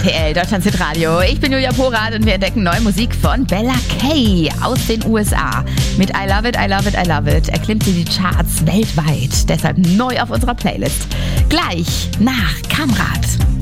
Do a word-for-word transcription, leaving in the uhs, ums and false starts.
R T L, Deutschlands Hitradio. Ich bin Julia Porat und wir entdecken neue Musik von Bella Kay aus den U S A. Mit I Love It, I Love It, I Love It erklimmt sie die Charts weltweit. Deshalb neu auf unserer Playlist. Gleich nach Kamrat.